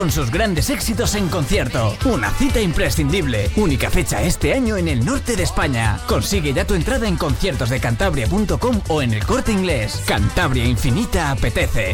con sus grandes éxitos en concierto. Una cita imprescindible. Única fecha este año en el norte de España. Consigue ya tu entrada en conciertosdecantabria.com o en El Corte Inglés. Cantabria Infinita apetece.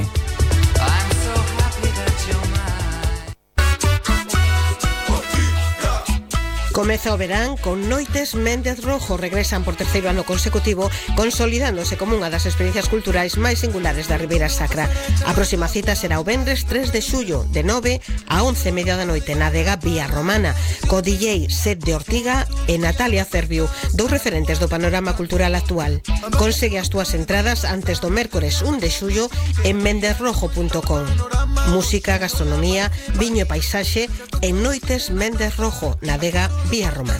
Comeza o verán con Noites Méndez Rojo. Regresan por terceiro ano consecutivo, consolidándose como unha das experiencias culturais máis singulares da Ribeira Sacra. A próxima cita será o venres 3 de xullo, de 9 a 11:30 da noite, na adega Vía Romana, co DJ Seth de Ortiga e Natalia Cerviu, dous referentes do panorama cultural actual. Consegue as túas entradas antes do mércores 1 de xullo en mendezrojo.com. Música, gastronomía, viño e paisaxe en Noites Méndez Rojo, na adega Vía Romana.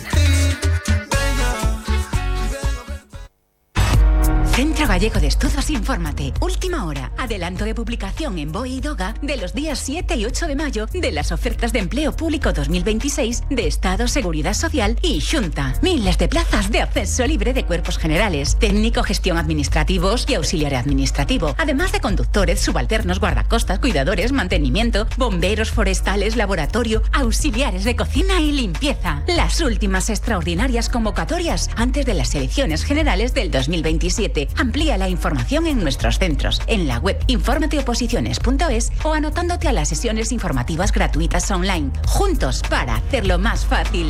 Centro Gallego de Estudos Infórmate. Última hora. Adelanto de publicación en BOE y DOGA de los días 7 y 8 de mayo de las ofertas de empleo público 2026 de Estado, Seguridad Social y Xunta. Miles de plazas de acceso libre de cuerpos generales, técnico, gestión administrativos y auxiliar administrativo. Además de conductores, subalternos, guardacostas, cuidadores, mantenimiento, bomberos forestales, laboratorio, auxiliares de cocina y limpieza. Las últimas extraordinarias convocatorias antes de las elecciones generales del 2027. Amplía la información en nuestros centros, en la web informateoposiciones.es o anotándote a las sesiones informativas gratuitas online. Juntos para hacerlo más fácil.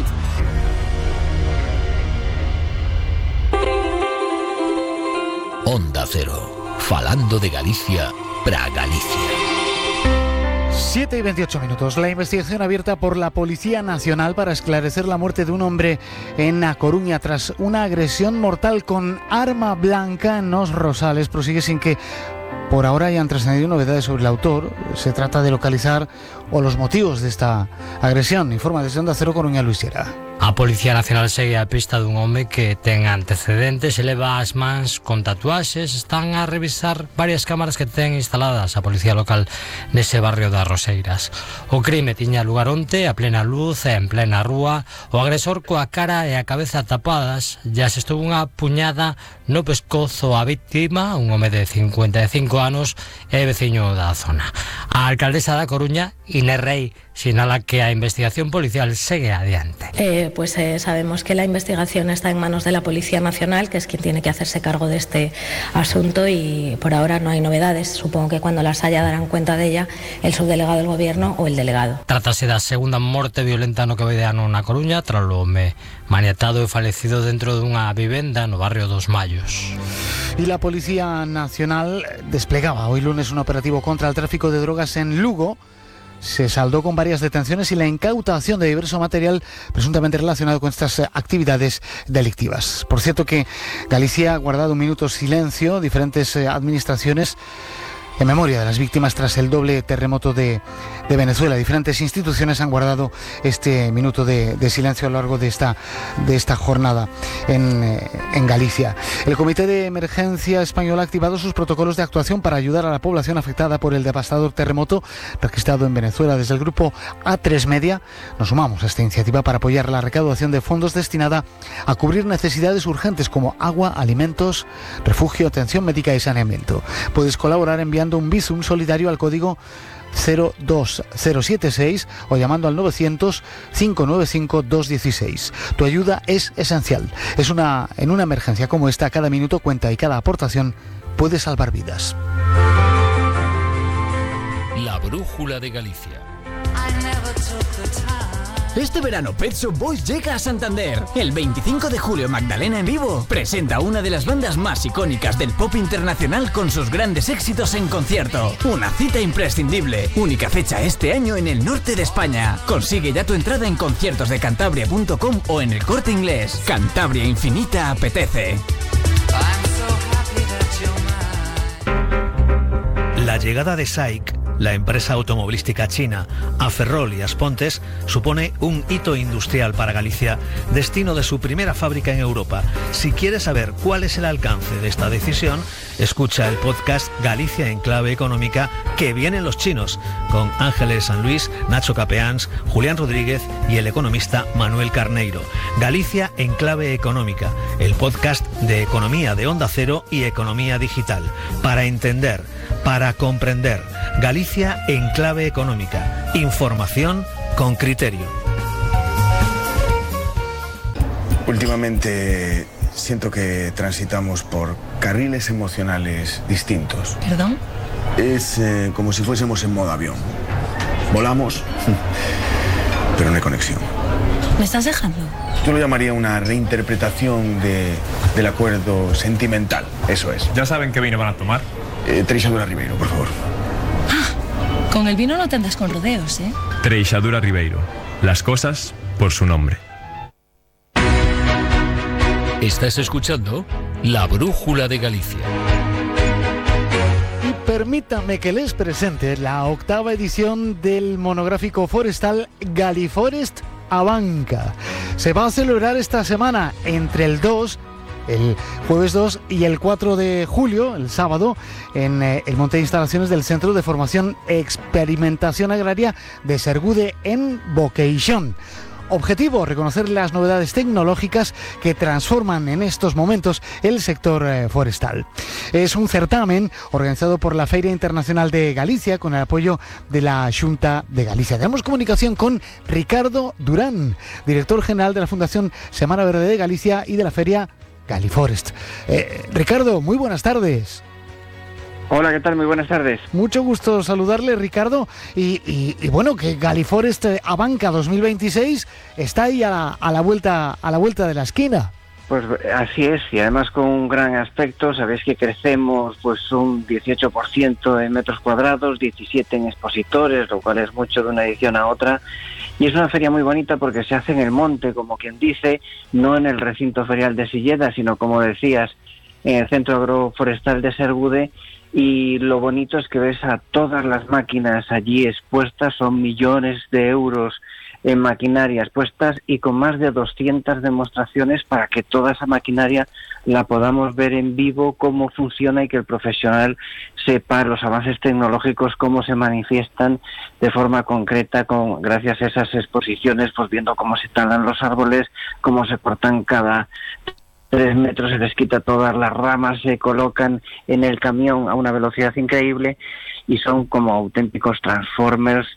Onda Cero, falando de Galicia para Galicia. 7:28. La investigación abierta por la Policía Nacional para esclarecer la muerte de un hombre en A Coruña tras una agresión mortal con arma blanca en Os Rosales prosigue sin que por ahora hayan trascendido novedades sobre el autor. Se trata de localizar los motivos de esta agresión. Informa desde Onda Cero Coruña, Luis Sierra. A Policía Nacional segue a pista dun home que ten antecedentes e leva as mans con tatuaxes. Están a revisar varias cámaras que ten instaladas a Policía Local nese barrio das Roseiras. O crime tiña lugar onte a plena luz e en plena rúa. O agresor coa cara e a cabeza tapadas ya se estuvo unha puñada no pescozo a víctima, un home de 55 anos e veciño da zona. A alcaldesa da Coruña, Inés Rey, señala que a investigación policial sigue adiante. Sabemos que la investigación está en manos de la Policía Nacional, que es quien tiene que hacerse cargo de este asunto, y por ahora no hay novedades. Supongo que cuando las haya darán cuenta de ella el subdelegado del Gobierno o el delegado. Trátase da segunda morte violenta no que vai de ano na Coruña, tras o home maniatado e falecido dentro dunha vivenda no barrio dos Mayos. Y la Policía Nacional desplegaba hoy lunes un operativo contra el tráfico de drogas en Lugo. Se saldó con varias detenciones y la incautación de diverso material presuntamente relacionado con estas actividades delictivas. Por cierto que Galicia ha guardado un minuto de silencio, diferentes administraciones en memoria de las víctimas tras el doble terremoto de Venezuela. Diferentes instituciones han guardado este minuto de silencio a lo largo de esta jornada en Galicia. El Comité de Emergencia Español ha activado sus protocolos de actuación para ayudar a la población afectada por el devastador terremoto registrado en Venezuela. Desde el grupo A3 Media nos sumamos a esta iniciativa para apoyar la recaudación de fondos destinada a cubrir necesidades urgentes como agua, alimentos, refugio, atención médica y saneamiento. Puedes colaborar enviando un Bizum solidario al código 02076 o llamando al 900-595-216. Tu ayuda es esencial. En una emergencia como esta, cada minuto cuenta y cada aportación puede salvar vidas. La brújula de Galicia. Este verano Pet Shop Boys llega a Santander. El 25 de julio Magdalena en Vivo presenta una de las bandas más icónicas del pop internacional con sus grandes éxitos en concierto. Una cita imprescindible. Única fecha este año en el norte de España. Consigue ya tu entrada en conciertosdecantabria.com o en El Corte Inglés. Cantabria Infinita apetece. La llegada de SAIC, la empresa automovilística china, a Ferrol y Aspontes, supone un hito industrial para Galicia, destino de su primera fábrica en Europa. Si quieres saber cuál es el alcance de esta decisión, escucha el podcast Galicia en clave económica, que vienen los chinos, con Ángeles San Luis, Nacho Capeans, Julián Rodríguez y el economista Manuel Carneiro. Galicia en clave económica, el podcast de economía de Onda Cero y economía digital. Para entender, para comprender. Galicia en clave económica. Información con criterio. Últimamente siento que transitamos por carriles emocionales distintos. ¿Perdón? Es como si fuésemos en modo avión. Volamos, pero no hay conexión. ¿Me estás dejando? Yo lo llamaría una reinterpretación del acuerdo sentimental. Eso es. ¿Ya saben qué vino van a tomar? Treixadura Ribeiro, por favor. Ah, con el vino no te andas con rodeos, ¿eh? Treixadura Ribeiro. Las cosas por su nombre. Estás escuchando La Brújula de Galicia. Y permítanme que les presente la 8ª edición del monográfico forestal Galiforest Abanca. Se va a celebrar esta semana entre el jueves 2 y el 4 de julio, el sábado, en el monte de instalaciones del Centro de Formación e Experimentación Agraria de Sergude en Boqueixón. Objetivo, reconocer las novedades tecnológicas que transforman en estos momentos el sector forestal. Es un certamen organizado por la Feria Internacional de Galicia con el apoyo de la Xunta de Galicia. Tenemos comunicación con Ricardo Durán, director general de la Fundación Semana Verde de Galicia y de la Feria Galiforest. Ricardo, muy buenas tardes. Hola, ¿qué tal? Muy buenas tardes. Mucho gusto saludarle, Ricardo. Y bueno, que Galiforest Abanca 2026 está ahí a la vuelta de la esquina. Pues así es, y además con un gran aspecto. Sabéis que crecemos pues un 18% en metros cuadrados, 17 en expositores, lo cual es mucho de una edición a otra. Y es una feria muy bonita porque se hace en el monte, como quien dice, no en el recinto ferial de Silleda, sino, como decías, en el Centro Agroforestal de Sergude. Y lo bonito es que ves a todas las máquinas allí expuestas, son millones de euros en maquinaria expuestas y con más de 200 demostraciones para que toda esa maquinaria la podamos ver en vivo, cómo funciona y que el profesional sepa los avances tecnológicos, cómo se manifiestan de forma concreta gracias a esas exposiciones, pues viendo cómo se talan los árboles, cómo se cortan cada 3 metros, se les quita todas las ramas, se colocan en el camión a una velocidad increíble y son como auténticos transformers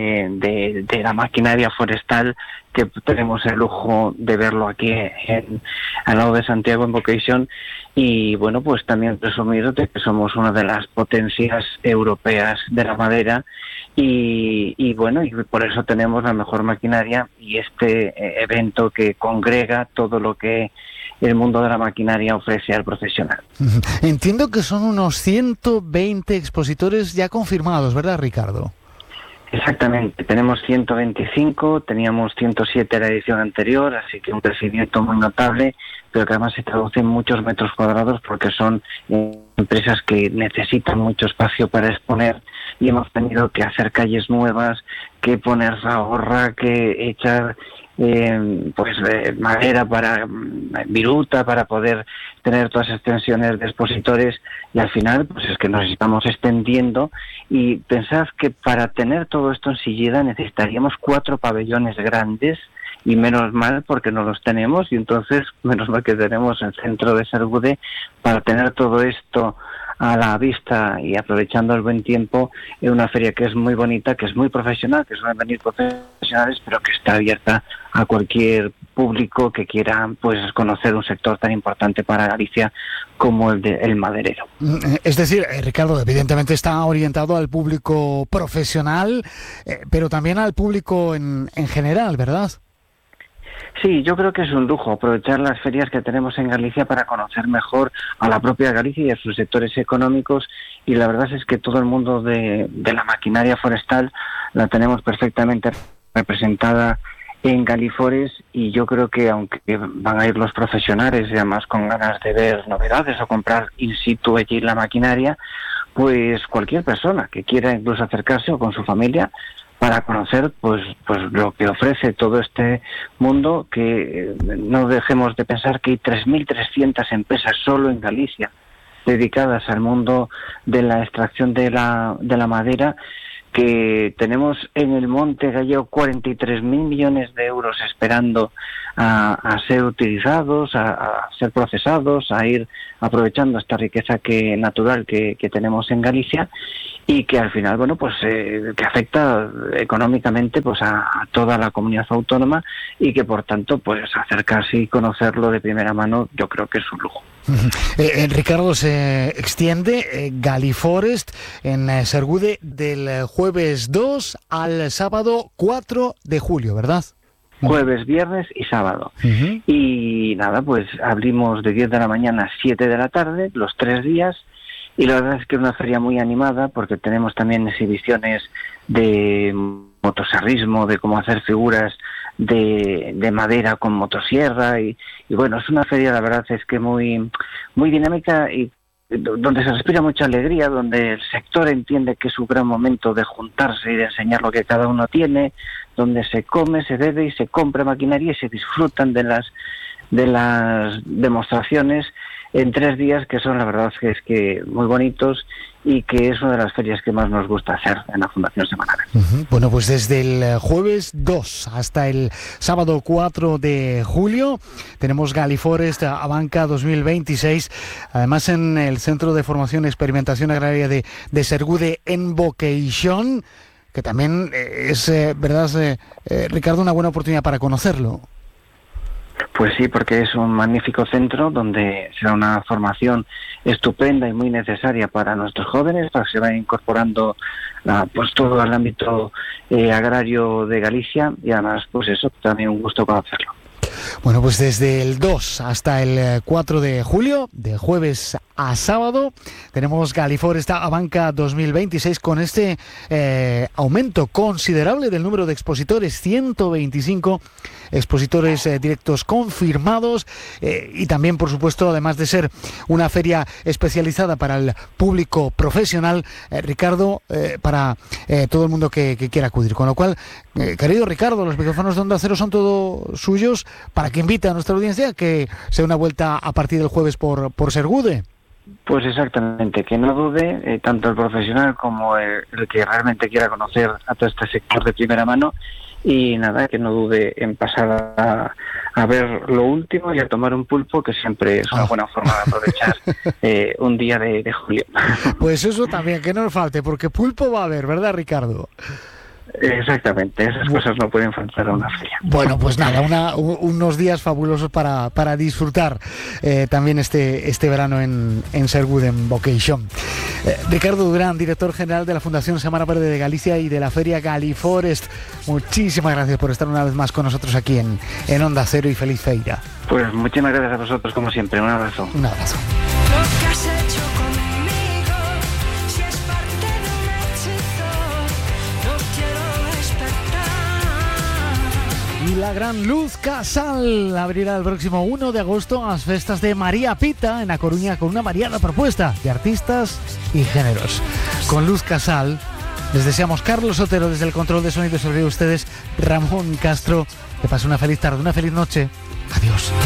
de la maquinaria forestal, que tenemos el lujo de verlo aquí al lado de Santiago, en Boqueixón. Y bueno, pues también presumir de que somos una de las potencias europeas de la madera y bueno, y por eso tenemos la mejor maquinaria y este evento que congrega todo lo que el mundo de la maquinaria ofrece al profesional. Entiendo que son unos 120 expositores ya confirmados, ¿verdad, Ricardo? Exactamente, tenemos 125, teníamos 107 en la edición anterior, así que un crecimiento muy notable, pero que además se traduce en muchos metros cuadrados porque son empresas que necesitan mucho espacio para exponer y hemos tenido que hacer calles nuevas, que poner zahorra, que echar madera para viruta para poder tener todas esas extensiones de expositores, y al final pues es que nos estamos extendiendo. Y pensad que para tener todo esto en Silleda necesitaríamos 4 pabellones grandes, y menos mal porque no los tenemos, y entonces menos mal que tenemos el centro de Sergude para tener todo esto a la vista y aprovechando el buen tiempo en una feria que es muy bonita, que es muy profesional, que suelen venir profesionales, pero que está abierta a cualquier público que quiera pues conocer un sector tan importante para Galicia como el maderero. Es decir, Ricardo, evidentemente está orientado al público profesional, pero también al público en general, ¿verdad? Sí, yo creo que es un lujo aprovechar las ferias que tenemos en Galicia para conocer mejor a la propia Galicia y a sus sectores económicos, y la verdad es que todo el mundo de la maquinaria forestal la tenemos perfectamente representada en Galiforest, y yo creo que aunque van a ir los profesionales y además con ganas de ver novedades o comprar in situ allí la maquinaria, pues cualquier persona que quiera incluso acercarse o con su familia para conocer pues lo que ofrece todo este mundo, que no dejemos de pensar que hay 3.300 empresas solo en Galicia dedicadas al mundo de la extracción de la madera, que tenemos en el monte gallego 43.000 millones de euros esperando a ser utilizados, a ser procesados, a ir aprovechando esta riqueza natural que tenemos en Galicia, y que al final, bueno, pues que afecta económicamente pues a toda la comunidad autónoma, y que por tanto pues acercarse y conocerlo de primera mano yo creo que es un lujo. Ricardo, se extiende Galiforest en Sergude del jueves 2 al sábado 4 de julio, ¿verdad? Jueves, viernes y sábado. Y nada, pues abrimos de 10 de la mañana a 7 de la tarde, los 3 días, y la verdad es que es una feria muy animada, porque tenemos también exhibiciones de motoserrismo, de cómo hacer figuras de madera con motosierra, y bueno, es una feria, la verdad es que muy dinámica, y donde se respira mucha alegría, donde el sector entiende que es un gran momento de juntarse y de enseñar lo que cada uno tiene, donde se come, se bebe y se compra maquinaria y se disfrutan de las demostraciones en 3 días, que son, la verdad es que muy bonitos, y que es una de las ferias que más nos gusta hacer en la Fundación Semanara. Bueno, pues desde el jueves 2 hasta el sábado 4 de julio tenemos Galiforest Abanca 2026, además en el Centro de Formación y Experimentación Agraria de Sergude en Boqueixón, que también es, ¿verdad, Ricardo, una buena oportunidad para conocerlo? Pues sí, porque es un magnífico centro donde se da una formación estupenda y muy necesaria para nuestros jóvenes, para que se vayan incorporando pues todo el ámbito agrario de Galicia, y además pues eso, también un gusto conocerlo. Bueno, pues desde el 2 hasta el 4 de julio, de jueves a sábado, tenemos Galiforest Abanca 2026 con este aumento considerable del número de expositores, 125 expositores directos confirmados, y también, por supuesto, además de ser una feria especializada para el público profesional, Ricardo, para todo el mundo que quiera acudir. Con lo cual, querido Ricardo, los micrófonos de Onda Cero son todos suyos para que invite a nuestra audiencia que se dé una vuelta a partir del jueves por Sergude. Pues exactamente, que no dude tanto el profesional como el que realmente quiera conocer a todo este sector de primera mano, y nada, que no dude en pasar a ver lo último y a tomar un pulpo, que siempre es una buena forma de aprovechar un día de julio. Pues eso también, que no nos falte, porque pulpo va a haber, ¿verdad, Ricardo? Exactamente, esas cosas no pueden faltar a una feria. Bueno, pues nada, unos días fabulosos para disfrutar también este verano en Sergude, en Boqueixón. Ricardo Durán, director general de la Fundación Semana Verde de Galicia y de la Feria Galiforest, muchísimas gracias por estar una vez más con nosotros aquí en Onda Cero, y feliz feira. Pues muchísimas gracias a vosotros, como siempre. Un abrazo. Un abrazo. Y la Gran Luz Casal abrirá el próximo 1 de agosto las festas de María Pita en A Coruña, con una variada propuesta de artistas y géneros. Con Luz Casal les deseamos, Carlos Otero desde el control de sonido, sobre ustedes Ramón Castro. Que pase una feliz tarde, una feliz noche. Adiós.